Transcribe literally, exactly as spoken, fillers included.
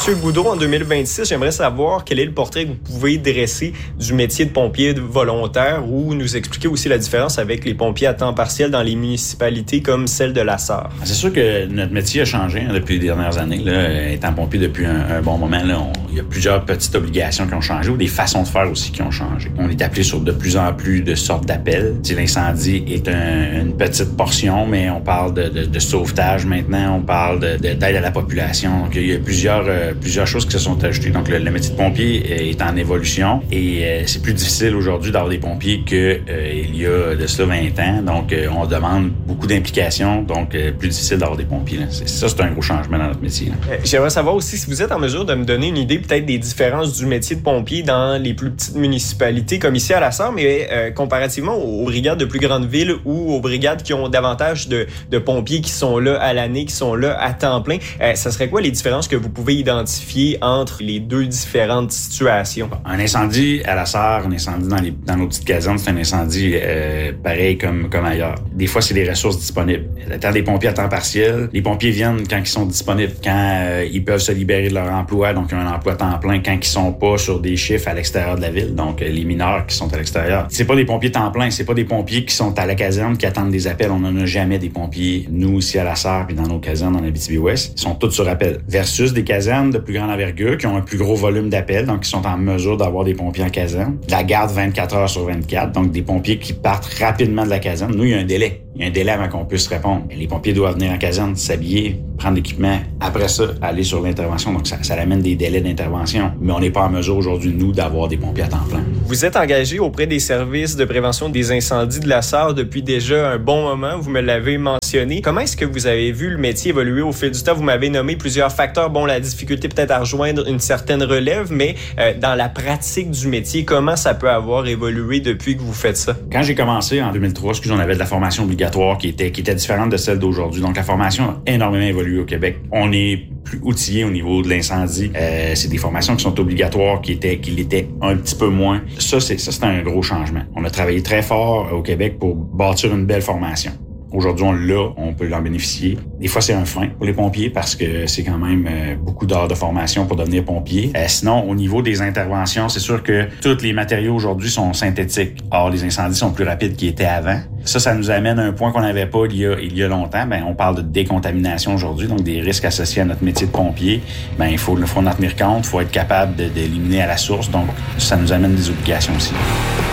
Monsieur Boudreau, en deux mille vingt-six, j'aimerais savoir quel est le portrait que vous pouvez dresser du métier de pompier volontaire ou nous expliquer aussi la différence avec les pompiers à temps partiel dans les municipalités comme celle de la Sarre. C'est sûr que notre métier a changé hein, depuis les dernières années. Là. Étant pompier depuis un, un bon moment, là, on, il y a plusieurs petites obligations qui ont changé ou des façons de faire aussi qui ont changé. On est appelé sur de plus en plus de sortes d'appels. Si l'incendie est un, une petite portion, mais on parle de, de, de sauvetage maintenant, on parle de, de, d'aide à la population. Donc, il y a plusieurs, euh, plusieurs choses qui se sont ajoutées. Donc, le, le métier de pompier est en évolution et euh, c'est plus difficile aujourd'hui d'avoir des pompiers qu'il euh, y a de cela vingt ans. Donc, euh, on demande beaucoup d'implications, donc euh, plus difficile d'avoir des pompiers. Là. C'est, ça, c'est un gros changement dans notre métier. Euh, j'aimerais savoir aussi si vous êtes en mesure de me donner une idée peut-être des différences du métier de pompier dans les plus petites municipalités comme ici à la Sarre, mais euh, comparativement aux, aux brigades de plus grandes villes ou aux brigades qui ont davantage de, de pompiers qui sont là à l'année, qui sont là à temps plein. Euh, ça serait quoi les différences que vous pouvez identifier entre les deux différentes situations? Un incendie à la Sarre, un incendie dans, les, dans nos petites casernes, c'est un incendie euh, pareil comme, comme ailleurs. Des fois, c'est des ressources disponibles. Tant des pompiers à temps partiel, les pompiers viennent quand ils sont disponibles, quand euh, ils peuvent se libérer de leur emploi, donc ils ont un emploi à temps plein, quand ils sont pas sur des chiffres à l'extérieur de la ville, donc euh, les mineurs qui sont à l'extérieur. C'est pas des pompiers temps plein, c'est pas des pompiers qui sont à la caserne qui attendent des appels. On n'en a jamais des pompiers, nous ici à la Sarre puis dans nos casernes en Abitibi-Ouest, ils sont tous sur appel. Versus des casernes de plus grande envergure qui ont un plus gros volume d'appels, donc qui sont en mesure d'avoir des pompiers en caserne. De la garde vingt-quatre heures sur vingt-quatre, donc des pompiers qui partent rapidement de la caserne. Nous, il y a un délai. Il y a un délai avant qu'on puisse répondre. Et les pompiers doivent venir en caserne, s'habiller, prendre l'équipement, après ça, aller sur l'intervention. Donc, ça, ça amène des délais d'intervention. Mais on n'est pas en mesure aujourd'hui, nous, d'avoir des pompiers à temps plein. Vous êtes engagé auprès des services de prévention des incendies de la Sarre depuis déjà un bon moment. Vous me l'avez mentionné. Comment est-ce que vous avez vu le métier évoluer au fil du temps? Vous m'avez nommé plusieurs facteurs. Bon, la difficulté peut-être à rejoindre une certaine relève, mais euh, dans la pratique du métier, comment ça peut avoir évolué depuis que vous faites ça? Quand j'ai commencé en deux mille trois, excusez, on avait de la formation obligatoire qui était, qui était différente de celle d'aujourd'hui. Donc, la formation a énormément évolué au Québec. On est plus outillé au niveau de l'incendie. Euh, c'est des formations qui sont obligatoires, qui étaient, qui l'étaient un petit peu moins. Ça, c'est, ça, c'est un gros changement. On a travaillé très fort au Québec pour bâtir une belle formation. Aujourd'hui, on l'a, on peut en bénéficier. Des fois, c'est un frein pour les pompiers parce que c'est quand même euh, beaucoup d'heures de formation pour devenir pompier. Euh, sinon, au niveau des interventions, c'est sûr que tous les matériaux aujourd'hui sont synthétiques. Or, les incendies sont plus rapides qu'ils étaient avant. Ça, ça nous amène à un point qu'on n'avait pas il y a, il y a longtemps. Ben, on parle de décontamination aujourd'hui, donc des risques associés à notre métier de pompier. Ben, il faut, il faut en tenir compte, il faut être capable de, d'éliminer à la source. Donc, ça nous amène des obligations aussi.